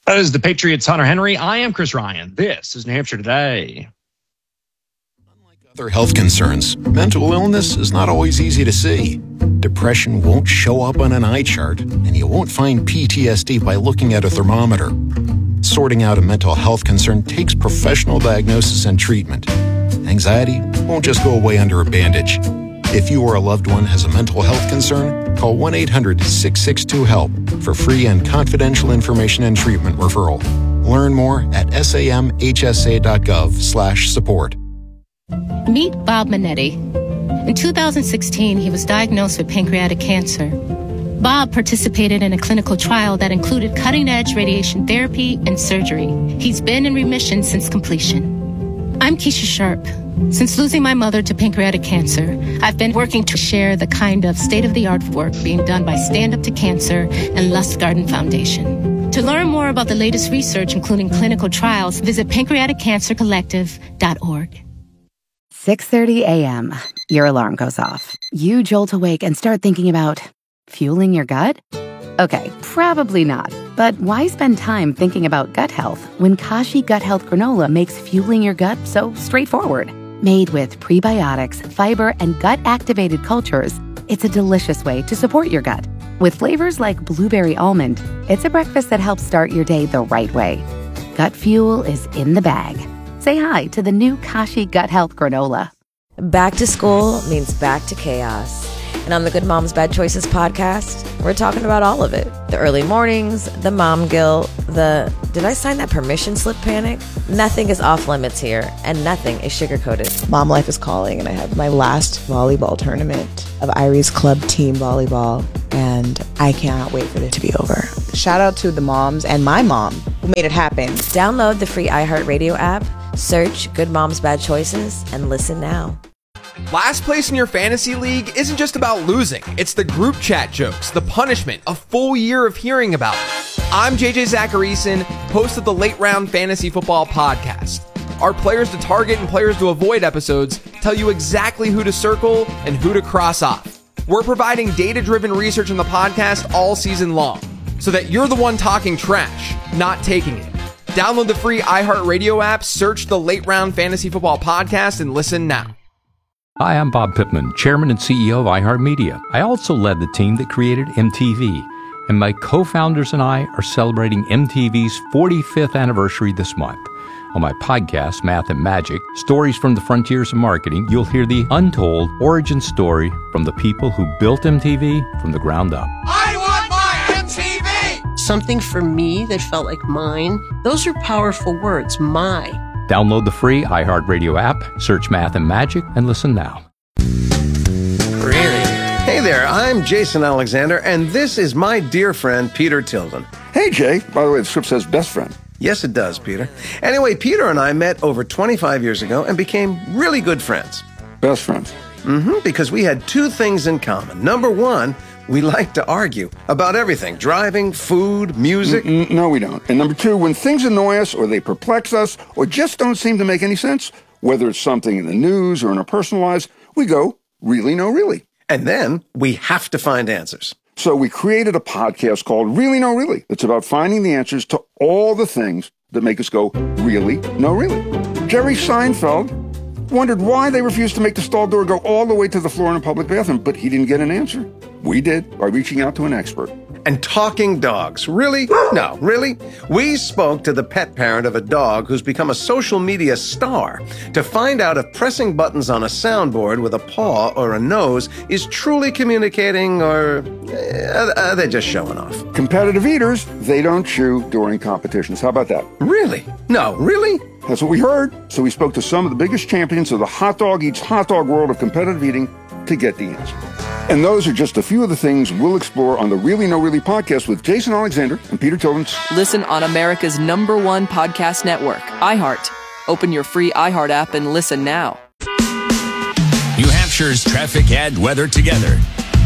That is the Patriots' Hunter Henry. I am Chris Ryan. This is New Hampshire Today. Unlike other health concerns, mental illness is not always easy to see. Depression won't show up on an eye chart, and you won't find PTSD by looking at a thermometer. Sorting out a mental health concern takes professional diagnosis and treatment. Anxiety won't just go away under a bandage. If you or a loved one has a mental health concern, call 1-800-662-HELP for free and confidential information and treatment referral. Learn more at samhsa.gov/support. Meet Bob Minetti. In 2016, he was diagnosed with pancreatic cancer. Bob participated in a clinical trial that included cutting-edge radiation therapy and surgery. He's been in remission since completion. I'm Keisha Sharp. Since losing my mother to pancreatic cancer, I've been working to share the kind of state-of-the-art work being done by Stand Up to Cancer and Lustgarten Foundation. To learn more about the latest research, including clinical trials, visit pancreaticcancercollective.org. 6:30 a.m. Your alarm goes off. You jolt awake and start thinking about fueling your gut? Okay, probably not. But why spend time thinking about gut health when Kashi Gut Health Granola makes fueling your gut so straightforward? Made with prebiotics, fiber, and gut-activated cultures, it's a delicious way to support your gut. With flavors like blueberry almond, it's a breakfast that helps start your day the right way. Gut fuel is in the bag. Say hi to the new Kashi Gut Health Granola. Back to school means back to chaos. And on the Good Moms Bad Choices podcast, we're talking about all of it. The early mornings, the mom guilt, the did I sign that permission slip panic? Nothing is off limits here, and nothing is sugar-coated. Mom life is calling, and I have my last volleyball tournament of Irie's Club team volleyball, and I cannot wait for it to be over. Shout out to the moms and my mom who made it happen. Download the free iHeartRadio app, search Good Moms Bad Choices, and listen now. Last place in your fantasy league isn't just about losing. It's the group chat jokes, the punishment, a full year of hearing about it. I'm JJ Zacharyson, host of the Late Round Fantasy Football Podcast. Our players to target and players to avoid episodes tell you exactly who to circle and who to cross off. We're providing data-driven research in the podcast all season long, so that you're the one talking trash, not taking it. Download the free iHeartRadio app, search the Late Round Fantasy Football Podcast, and listen now. Hi, I'm Bob Pittman, Chairman and CEO of iHeartMedia. I also led the team that created MTV, and my co-founders and I are celebrating MTV's 45th anniversary this month. On my podcast, Math and Magic, Stories from the Frontiers of Marketing, you'll hear the untold origin story from the people who built MTV from the ground up. I want my MTV! Something for me that felt like mine. Those are powerful words, my. Download the free iHeartRadio app, search Math and Magic, and listen now. Really? Hey there, I'm Jason Alexander, and this is my dear friend, Peter Tilden. Hey, Jay. By the way, the script says best friend. Yes, it does, Peter. Anyway, Peter and I met over 25 years ago and became really good friends. Best friends? Because we had two things in common. Number one, we like to argue about everything. Driving, food, music. No, we don't. And number two, when things annoy us or they perplex us or just don't seem to make any sense, whether it's something in the news or in our personal lives, we go, really, no, really. And then we have to find answers. So we created a podcast called Really, No, Really. It's about finding the answers to all the things that make us go, really, no, really. Jerry Seinfeld wondered why they refused to make the stall door go all the way to the floor in a public bathroom, but he didn't get an answer. We did, by reaching out to an expert. And talking dogs. Really? No, really? We spoke to the pet parent of a dog who's become a social media star to find out if pressing buttons on a soundboard with a paw or a nose is truly communicating, or are they just showing off? Competitive eaters, they don't chew during competitions. How about that? Really? No, really? That's what we heard. So we spoke to some of the biggest champions of the hot dog eats hot dog world of competitive eating to get the answer. And those are just a few of the things we'll explore on the Really No Really podcast with Jason Alexander and Peter Tilden. Listen on America's #1 podcast network, iHeart. Open your free iHeart app and listen now. New Hampshire's traffic and weather together.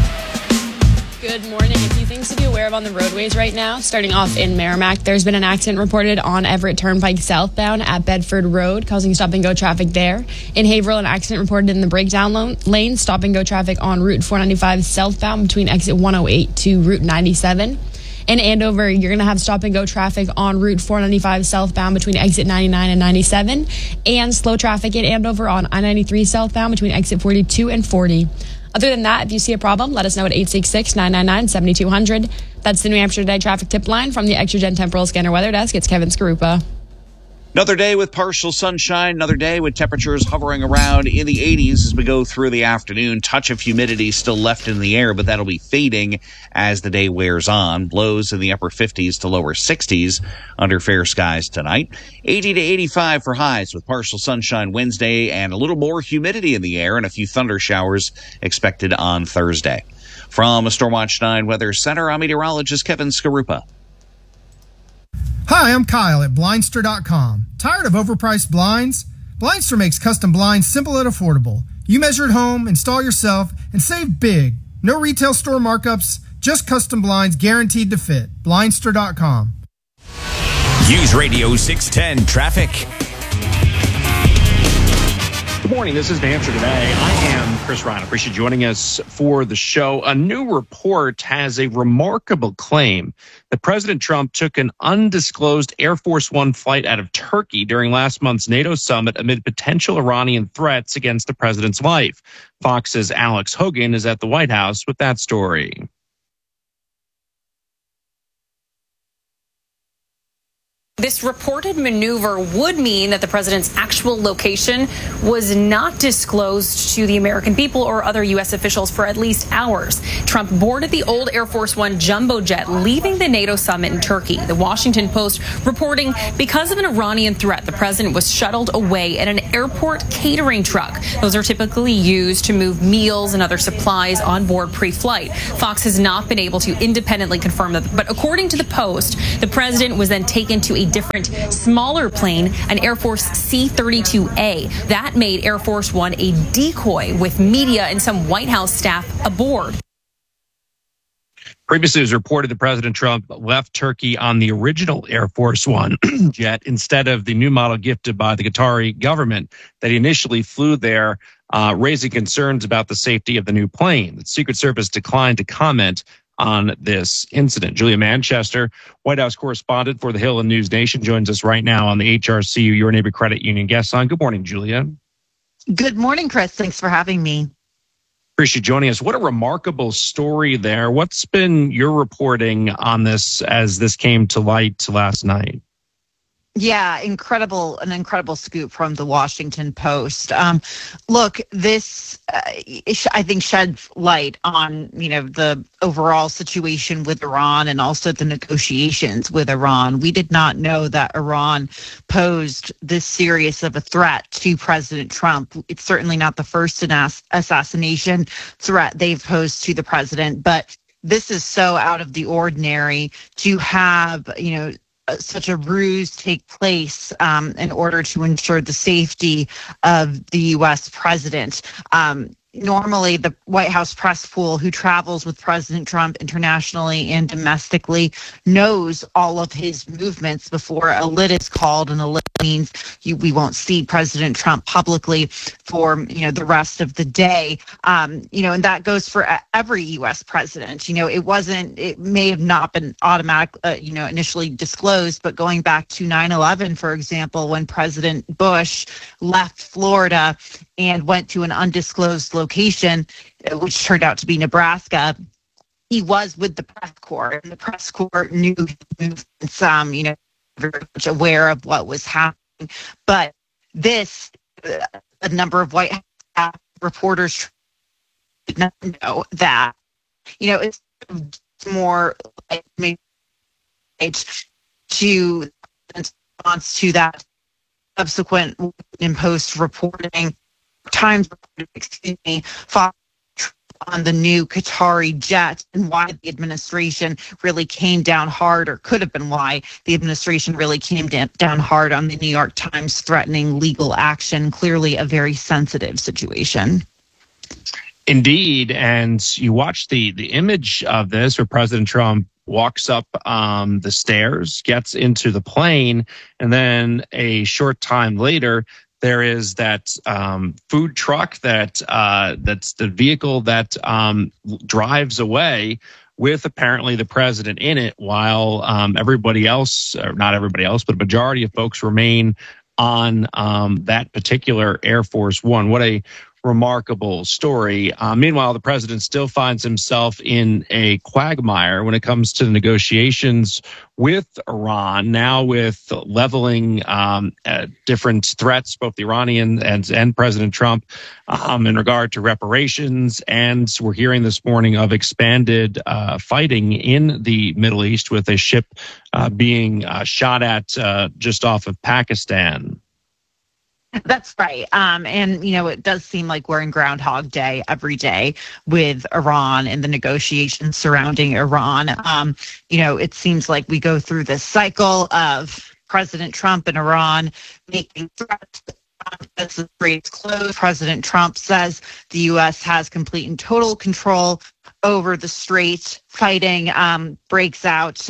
Good morning. A few things to be aware of on the roadways right now. Starting off in Merrimack, there's been an accident reported on Everett Turnpike southbound at Bedford Road, causing stop-and-go traffic there. In Haverhill, an accident reported in the breakdown lane, stop-and-go traffic on Route 495 southbound between exit 108 to Route 97. In Andover, you're going to have stop-and-go traffic on Route 495 southbound between exit 99 and 97, and slow traffic in Andover on I-93 southbound between exit 42 and 40. Other than that, if you see a problem, let us know at 866-999-7200. That's the New Hampshire Today traffic tip line from the ExtraGen Temporal Scanner Weather Desk. It's Kevin Skarupa. Another day with partial sunshine, another day with temperatures hovering around in the 80s as we go through the afternoon. Touch of humidity still left in the air, but that'll be fading as the day wears on. Lows in the upper 50s to lower 60s under fair skies tonight. 80 to 85 for highs with partial sunshine Wednesday and a little more humidity in the air and a few thunder showers expected on Thursday. From a Stormwatch 9 Weather Center, I'm meteorologist Kevin Skarupa. Hi, I'm Kyle at Blindster.com. Tired of overpriced blinds? Blindster makes custom blinds simple and affordable. You measure at home, install yourself, and save big. No retail store markups, just custom blinds guaranteed to fit. Blindster.com. News Radio 610 Traffic. Good morning. This is New Hampshire Today. I am Chris Ryan. I appreciate you joining us for the show. A new report has a remarkable claim that President Trump took an undisclosed Air Force One flight out of Turkey during last month's NATO summit amid potential Iranian threats against the president's life. Fox's Alex Hogan is at the White House with that story. This reported maneuver would mean that the president's actual location was not disclosed to the American people or other U.S. officials for at least hours. Trump boarded the old Air Force One jumbo jet, leaving the NATO summit in Turkey. The Washington Post reporting because of an Iranian threat, the president was shuttled away in an airport catering truck. Those are typically used to move meals and other supplies on board pre-flight. Fox has not been able to independently confirm that, but according to the Post, the president was then taken to a different, smaller plane, an Air Force C-32A. That made Air Force One a decoy with media and some White House staff aboard. Previously, it was reported that President Trump left Turkey on the original Air Force One jet instead of the new model gifted by the Qatari government, that he initially flew there, raising concerns about the safety of the new plane. The Secret Service declined to comment on this incident. Julia Manchester, White House correspondent for the Hill and News Nation, joins us right now on the HRCU Your Neighbor Credit Union guest line. Good morning, Julia. Good morning, Chris. Thanks for having me. Appreciate you joining us. What a remarkable story there. What's been your reporting on this as this came to light last night? Yeah, an incredible scoop from the Washington Post. Look, this I think sheds light on the overall situation with Iran and also the negotiations with Iran. We did not know that Iran posed this serious of a threat to President Trump. It's certainly not the first assassination threat they've posed to the president, but this is so out of the ordinary to have such a ruse take place in order to ensure the safety of the U.S. president. Normally, the White House press pool, who travels with President Trump internationally and domestically, knows all of his movements before a lit is called, and a lit means we won't see President Trump publicly for the rest of the day. And that goes for every U.S. president. It may have not been automatic, initially disclosed, but going back to 9/11, for example, when President Bush left Florida and went to an undisclosed location, which turned out to be Nebraska, he was with the press corps, and the press corps knew some, very much aware of what was happening. But this, a number of White House reporters did not know that. It's more like maybe to response to that subsequent Washington Post reporting. Times, Fox on the new Qatari jet, and why the administration really came down hard, or could have been why the administration really came down hard on the New York Times threatening legal action. Clearly a very sensitive situation. Indeed. And you watch the image of this where President Trump walks up the stairs, gets into the plane, and then a short time later, There is that food truck that's the vehicle that drives away with apparently the president in it, while everybody else, or not everybody else, but a majority of folks remain on that particular Air Force One. What a remarkable story. Meanwhile, the president still finds himself in a quagmire when it comes to the negotiations with Iran, now with leveling different threats, both the Iranian and President Trump, in regard to reparations. And we're hearing this morning of expanded fighting in the Middle East, with a ship being shot at just off of Pakistan. That's right. And, it does seem like we're in Groundhog Day every day with Iran and the negotiations surrounding Iran. It seems like we go through this cycle of President Trump and Iran making threats. As the straits close, President Trump says the U.S. has complete and total control over the strait. Fighting breaks out,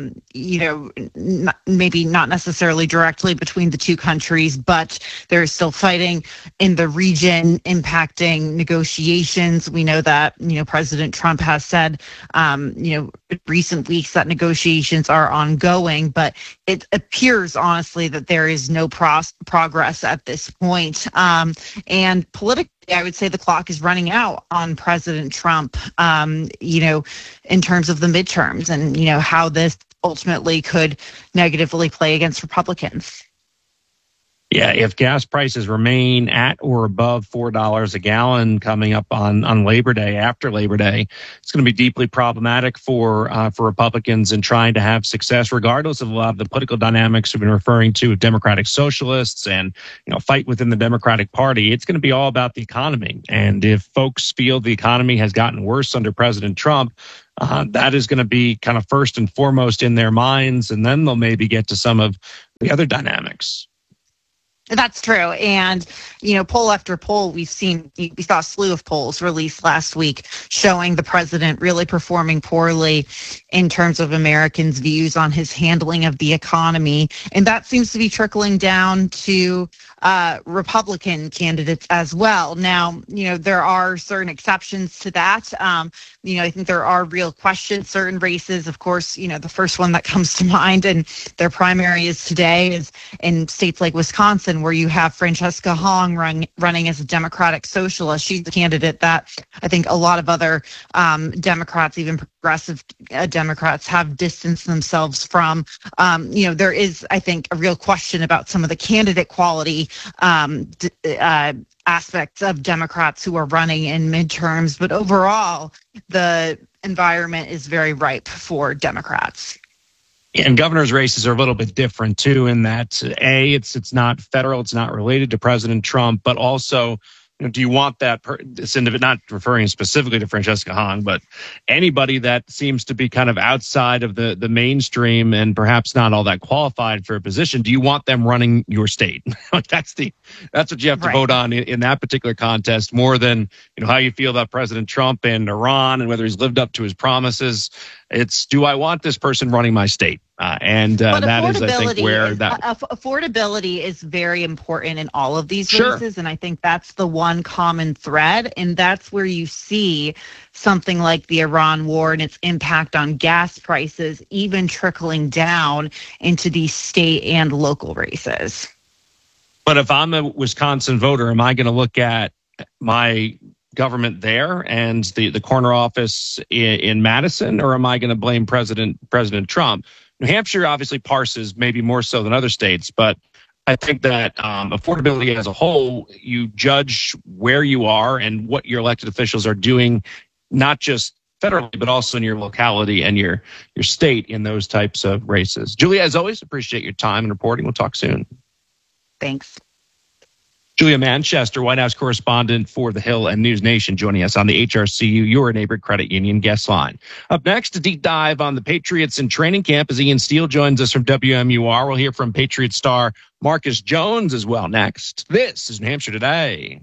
maybe not necessarily directly between the two countries, but there's still fighting in the region impacting negotiations. We know that, President Trump has said, recent weeks that negotiations are ongoing, but it appears honestly that there is no progress at this point. And politically, I would say the clock is running out on President Trump, in terms of the midterms and, how this ultimately could negatively play against Republicans. Yeah, if gas prices remain at or above $4 a gallon coming up on Labor Day, after Labor Day, it's going to be deeply problematic for Republicans in trying to have success, regardless of a lot of the political dynamics we've been referring to, of Democratic socialists and fight within the Democratic Party. It's going to be all about the economy. And if folks feel the economy has gotten worse under President Trump, that is going to be kind of first and foremost in their minds, and then they'll maybe get to some of the other dynamics. That's true. And, poll after poll, we saw a slew of polls released last week showing the president really performing poorly in terms of Americans' views on his handling of the economy. And that seems to be trickling down to Republican candidates as well. Now, there are certain exceptions to that. I think there are real questions, certain races. Of course, the first one that comes to mind, and their primary is today, is in states like Wisconsin, where you have Francesca Hong running as a Democratic socialist. She's the candidate that I think a lot of other Democrats, even progressive Democrats, have distanced themselves from. There is, I think, a real question about some of the candidate quality aspects of Democrats who are running in midterms. But overall, the environment is very ripe for Democrats. And governor's races are a little bit different, too, in that, A, it's not federal, it's not related to President Trump, but also, do you want that, not referring specifically to Francesca Hong, but anybody that seems to be kind of outside of the mainstream and perhaps not all that qualified for a position, do you want them running your state? That's what you have to vote on in that particular contest, more than how you feel about President Trump and Iran and whether he's lived up to his promises. It's, do I want this person running my state? That is, I think, where that affordability is very important in all of these races, and I think that's the one common thread, and that's where you see something like the Iran war and its impact on gas prices even trickling down into these state and local races. But if I'm a Wisconsin voter, am I going to look at my government there and the corner office in Madison, or am I going to blame President Trump? New Hampshire obviously parses maybe more so than other states, but I think that affordability as a whole, you judge where you are and what your elected officials are doing, not just federally, but also in your locality and your state in those types of races. Julia, as always, appreciate your time and reporting. We'll talk soon. Thanks. Julia Manchester, White House correspondent for The Hill and News Nation, joining us on the HRCU, your neighborhood credit union guest line. Up next, a deep dive on the Patriots in training camp as Ian Steele joins us from WMUR. We'll hear from Patriot star Marcus Jones as well next. This is New Hampshire Today.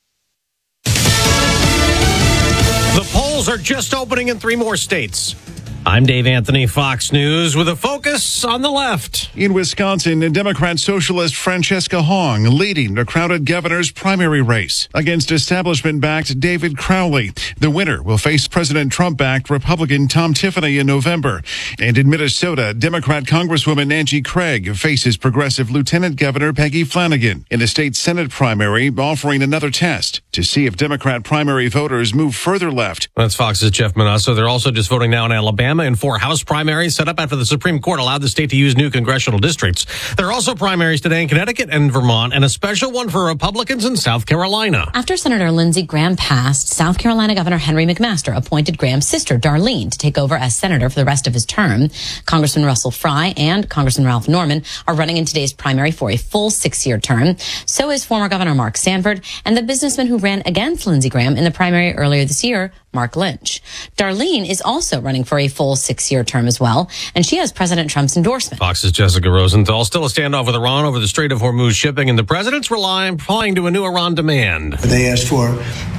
The polls are just opening in 3 more states. I'm Dave Anthony, Fox News, with a focus on the left. In Wisconsin, Democrat socialist Francesca Hong leading the crowded governor's primary race against establishment-backed David Crowley. The winner will face President Trump-backed Republican Tom Tiffany in November. And in Minnesota, Democrat Congresswoman Angie Craig faces progressive Lieutenant Governor Peggy Flanagan in a state Senate primary, offering another test to see if Democrat primary voters move further left. That's Fox's Jeff Manasso. They're also just voting now in Alabama in 4 House primaries set up after the Supreme Court allowed the state to use new congressional districts. There are also primaries today in Connecticut and Vermont, and a special one for Republicans in South Carolina. After Senator Lindsey Graham passed, South Carolina Governor Henry McMaster appointed Graham's sister, Darlene, to take over as senator for the rest of his term. Congressman Russell Fry and Congressman Ralph Norman are running in today's primary for a full 6-year term. So is former Governor Mark Sanford and the businessman who ran against Lindsey Graham in the primary earlier this year, Mark Lynch. Darlene is also running for a full 6-year term as well, and she has President Trump's endorsement. Fox's Jessica Rosenthal. Still a standoff with Iran over the Strait of Hormuz shipping, and the president's replying to a new Iran demand. They asked for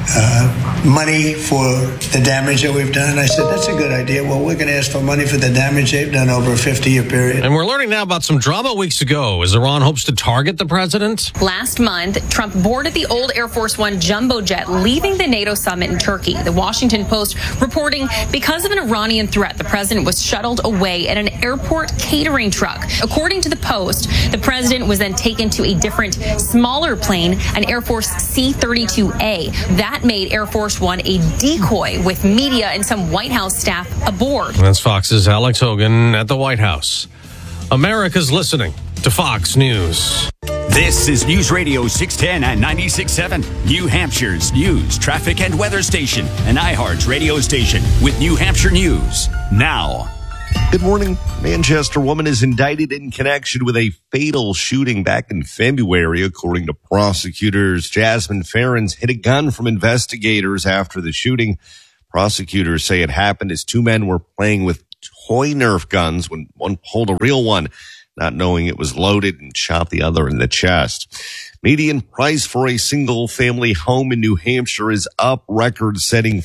money for the damage that we've done. I said, that's a good idea. Well, we're going to ask for money for the damage they've done over a 50-year period. And we're learning now about some drama weeks ago as Iran hopes to target the president. Last month, Trump boarded the old Air Force One jumbo jet leaving the NATO summit in Turkey. The Washington Post reporting because of an Iranian threat, the president was shuttled away in an airport catering truck. According to the Post, the president was then taken to a different, smaller plane, an Air Force C-32A. That made Air Force One a decoy with media and some White House staff aboard. That's Fox's Alex Hogan at the White House. America's listening to Fox News. This is News Radio 610 and 96.7, New Hampshire's news, traffic, and weather station, and iHeart's radio station with New Hampshire News now. Good morning. Manchester woman is indicted in connection with a fatal shooting back in February, according to prosecutors. Jasmine Ferrens hid a gun from investigators after the shooting. Prosecutors say it happened as 2 men were playing with toy Nerf guns when one pulled a real one, not knowing it was loaded, and shot the other in the chest. Median price for a single-family home in New Hampshire is up, record-setting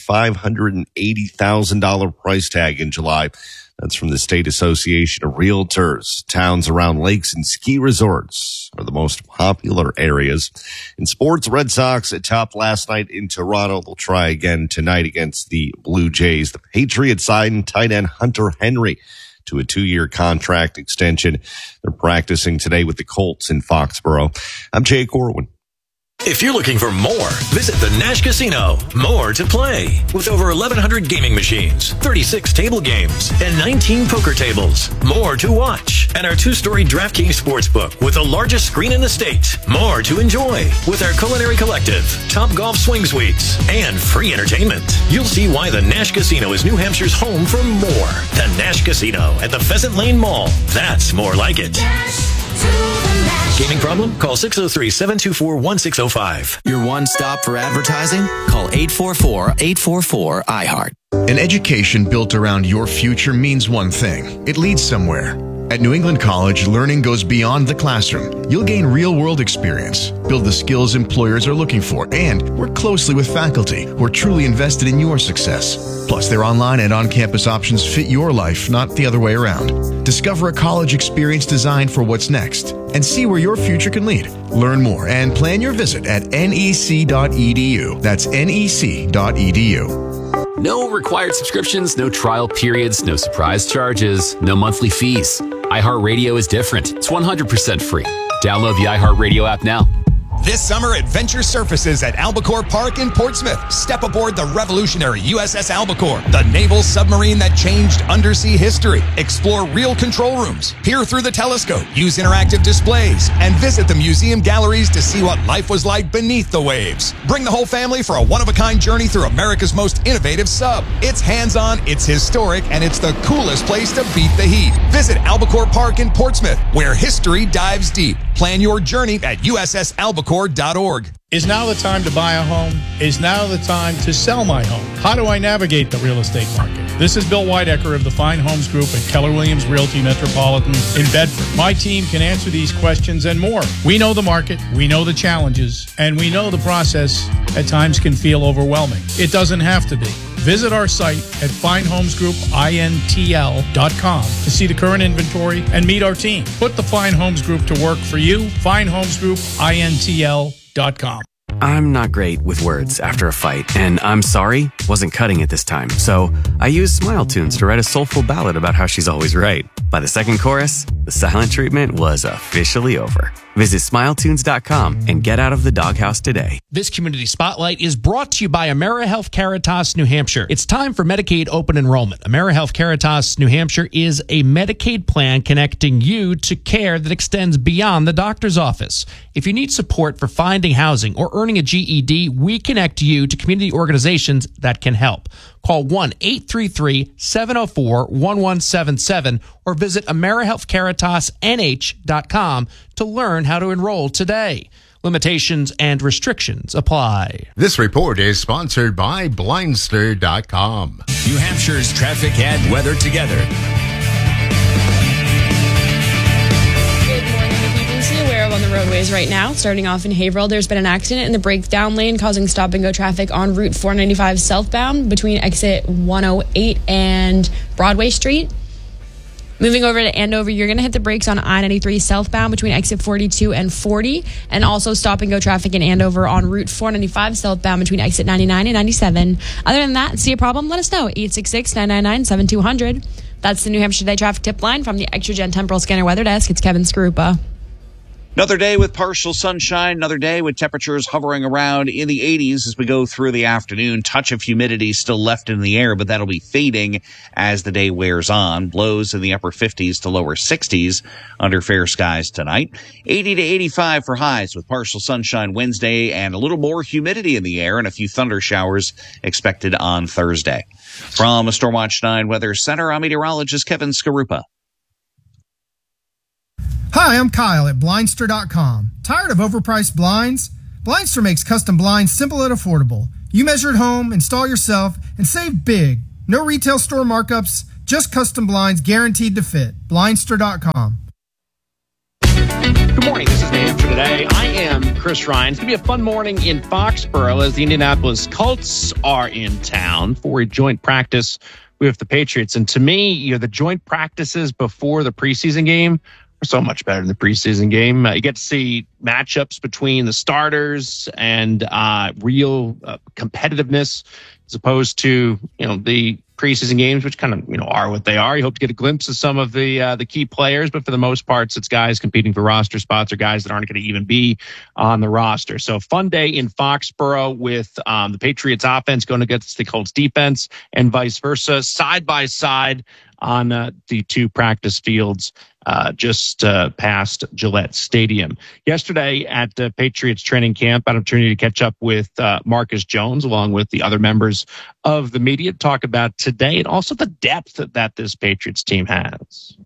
$580,000 price tag in July. That's from the State Association of Realtors. Towns around lakes and ski resorts are the most popular areas. In sports, Red Sox topped last night in Toronto. They'll try again tonight against the Blue Jays. The Patriots signed tight end Hunter Henry to a 2-year contract extension. They're practicing today with the Colts in Foxborough. I'm Jay Corwin. If you're looking for more, visit the Nash Casino. More to play. With over 1,100 gaming machines, 36 table games, and 19 poker tables. More to watch. And our 2-story DraftKings Sportsbook with the largest screen in the state. More to enjoy. With our Culinary Collective, Top Golf Swing Suites, and free entertainment. You'll see why the Nash Casino is New Hampshire's home for more. The Nash Casino at the Pheasant Lane Mall. That's more like it. Gaming problem? Call 603-724-1605. Your one stop for advertising? Call 844-844-iHeart. An education built around your future means one thing. It leads somewhere. At New England College, learning goes beyond the classroom. You'll gain real-world experience, build the skills employers are looking for, and work closely with faculty who are truly invested in your success. Plus, their online and on-campus options fit your life, not the other way around. Discover a college experience designed for what's next and see where your future can lead. Learn more and plan your visit at nec.edu. That's nec.edu. No required subscriptions, no trial periods, no surprise charges, no monthly fees. iHeartRadio is different. It's 100% free. Download the iHeartRadio app now. This summer, adventure surfaces at Albacore Park in Portsmouth. Step aboard the revolutionary USS Albacore, the naval submarine that changed undersea history. Explore real control rooms, peer through the telescope, use interactive displays, and visit the museum galleries to see what life was like beneath the waves. Bring the whole family for a one-of-a-kind journey through America's most innovative sub. It's hands-on, it's historic, and it's the coolest place to beat the heat. Visit Albacore Park in Portsmouth, where history dives deep. Plan your journey at USSAlbacore.org. Is now the time to buy a home? Is now the time to sell my home? How do I navigate the real estate market? This is Bill Whitecker of the Fine Homes Group at Keller Williams Realty Metropolitan in Bedford. My team can answer these questions and more. We know the market, we know the challenges, and we know the process at times can feel overwhelming. It doesn't have to be. Visit our site at FineHomesGroupINTL.com to see the current inventory and meet our team. Put the Fine Homes Group to work for you. FineHomesGroupINTL.com. I'm not great with words after a fight, and I'm sorry wasn't cutting it this time. So I used Smile Tunes to write a soulful ballad about how she's always right. By the second chorus, the silent treatment was officially over. Visit SmileTunes.com and get out of the doghouse today. This Community Spotlight is brought to you by AmeriHealth Caritas, New Hampshire. It's time for Medicaid open enrollment. AmeriHealth Caritas, New Hampshire is a Medicaid plan connecting you to care that extends beyond the doctor's office. If you need support for finding housing or earning a GED, we connect you to community organizations that can help. Call 1-833-704-1177 or visit AmeriHealthCaritasNH.com to learn how to enroll today. Limitations and restrictions apply. This report is sponsored by Blindster.com. New Hampshire's traffic and weather together. On the roadways right now, starting off in Haverhill, there's been an accident in the breakdown lane causing stop and go traffic on Route 495 southbound between exit 108 and Broadway Street. Moving over to Andover, you're going to hit the brakes on I-93 southbound between exit 42 and 40, and also stop and go traffic in Andover on Route 495 southbound between exit 99 and 97. Other than that, see a problem? Let us know. 866-999-7200. That's the New Hampshire Today traffic tip line from the ExtraGen Temporal Scanner Weather Desk. It's Kevin Skarupa. Another day with partial sunshine, another day with temperatures hovering around in the 80s as we go through the afternoon. Touch of humidity still left in the air, but that'll be fading as the day wears on. Lows in the upper 50s to lower 60s under fair skies tonight. 80 to 85 for highs with partial sunshine Wednesday and a little more humidity in the air and a few thunder showers expected on Thursday. From a Stormwatch 9 Weather Center, I'm meteorologist Kevin Skarupa. Hi, I'm Kyle at Blindster.com. Tired of overpriced blinds? Blindster makes custom blinds simple and affordable. You measure at home, install yourself, and save big. No retail store markups, just custom blinds guaranteed to fit. Blindster.com. Good morning. This is New Hampshire Today. I am Chris Ryan. It's going to be a fun morning in Foxborough as the Indianapolis Colts are in town for a joint practice with the Patriots. And to me, the joint practices before the preseason game are so much better than the preseason game. You get to see matchups between the starters and real competitiveness as opposed to, the preseason games, which kind of, are what they are. You hope to get a glimpse of some of the key players, but for the most part, it's guys competing for roster spots or guys that aren't going to even be on the roster. So fun day in Foxborough with the Patriots offense going against the Colts defense and vice versa, side by side on the two practice fields just past Gillette Stadium. Yesterday at the Patriots training camp, I had an opportunity to catch up with Marcus Jones along with the other members of the media to talk about today and also the depth that this Patriots team has.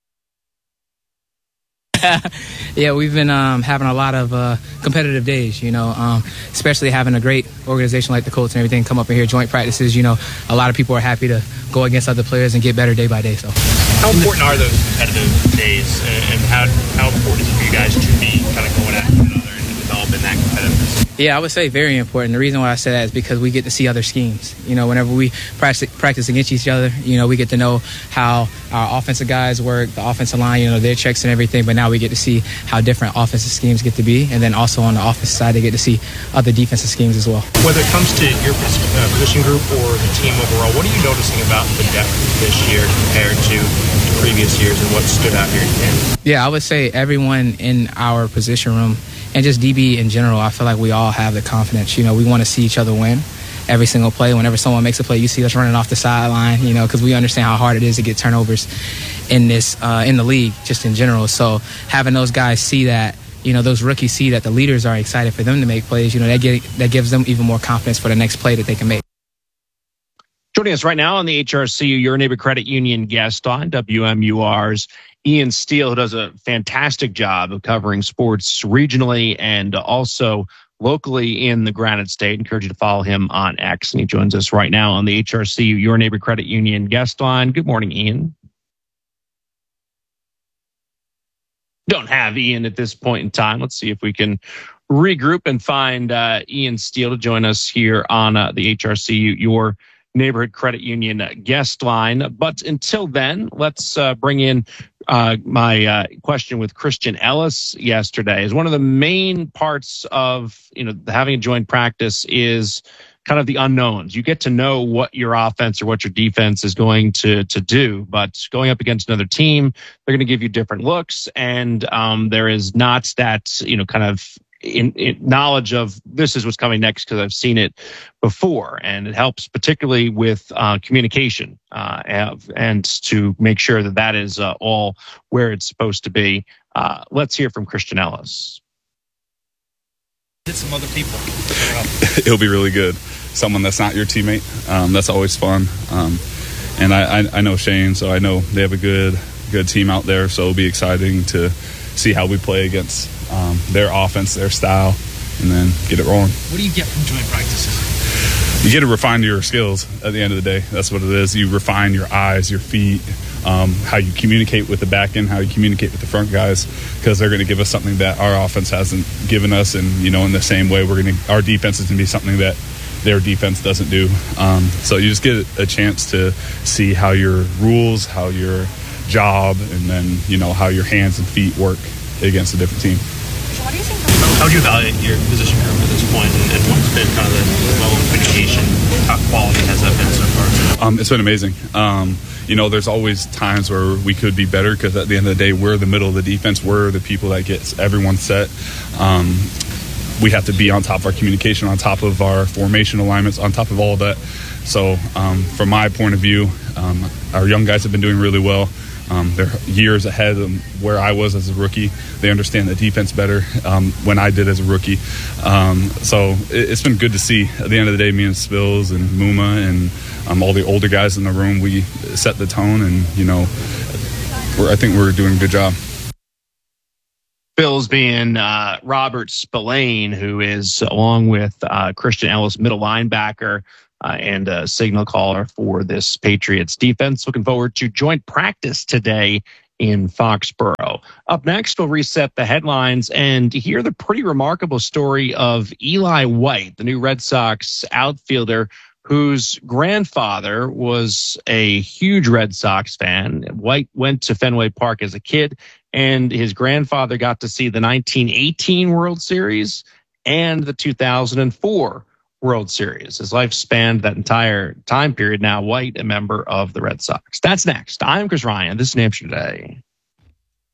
Yeah, we've been having a lot of competitive days, especially having a great organization like the Colts and everything come up in here, joint practices. A lot of people are happy to go against other players and get better day by day. So, how important are those competitive days, and how important is it for you guys to be kind of going at one another and developing that competitiveness? Yeah, I would say very important. The reason why I say that is because we get to see other schemes. Whenever we practice against each other, we get to know how our offensive guys work, the offensive line, their checks and everything. But now we get to see how different offensive schemes get to be. And then also on the offensive side, they get to see other defensive schemes as well. Whether it comes to your position group or the team overall, what are you noticing about the depth this year compared to previous years and what stood out here? Yeah, I would say everyone in our position room and just DB in general, I feel like we all have the confidence. We want to see each other win every single play. Whenever someone makes a play, you see us running off the sideline, because we understand how hard it is to get turnovers in this in the league, just in general. So having those guys see that, those rookies see that the leaders are excited for them to make plays, that gives them even more confidence for the next play that they can make. Joining us right now on the HRCU Your Neighbor Credit Union guest on WMUR's Ian Steele, who does a fantastic job of covering sports regionally and also locally in the Granite State. I encourage you to follow him on X, and he joins us right now on the HRCU Your Neighbor Credit Union guest line. Good morning, Ian. Don't have Ian at this point in time. Let's see if we can regroup and find Ian Steele to join us here on the HRCU Your Neighborhood Credit Union guest line. But until then, let's bring in my question with Christian Ellis yesterday. Is one of the main parts of having a joint practice is kind of the unknowns. You get to know what your offense or what your defense is going to do, but going up against another team, they're going to give you different looks, and there is not that kind of in knowledge of this is what's coming next because I've seen it before, and it helps particularly with communication and to make sure that is all where it's supposed to be. Let's hear from Christian Ellis. Hit some other people. It'll be really good. Someone that's not your teammate. That's always fun. And I know Shane, so I know they have a good team out there. So it'll be exciting to see how we play against their offense, their style, and then get it rolling. What do you get from joint practices? You get to refine your skills at the end of the day. That's what it is. You refine your eyes, your feet, how you communicate with the back end, how you communicate with the front guys, because they're going to give us something that our offense hasn't given us. And, in the same way, our defense is going to be something that their defense doesn't do. So you just get a chance to see how your rules, how your job, and then, how your hands and feet work against a different team. How would you evaluate your position group at this point, and what's been kind of the level of communication? How quality has that been so far? It's been amazing. There's always times where we could be better because at the end of the day, we're the middle of the defense. We're the people that gets everyone set. We have to be on top of our communication, on top of our formation alignments, on top of all of that. So from my point of view, our young guys have been doing really well. They're years ahead of where I was as a rookie. They understand the defense better when I did as a rookie. So it's been good to see. At the end of the day, me and Spills and Muma and all the older guys in the room, we set the tone, and I think we're doing a good job. Bills being Robert Spillane, who is, along with Christian Ellis, middle linebacker and a signal caller for this Patriots defense. Looking forward to joint practice today in Foxborough. Up next, we'll reset the headlines and hear the pretty remarkable story of Eli White, the new Red Sox outfielder whose grandfather was a huge Red Sox fan. White went to Fenway Park as a kid, and his grandfather got to see the 1918 World Series and the 2004 World Series. His life spanned that entire time period. Now White, a member of the Red Sox. That's next. I'm Chris Ryan. This is New Hampshire Today.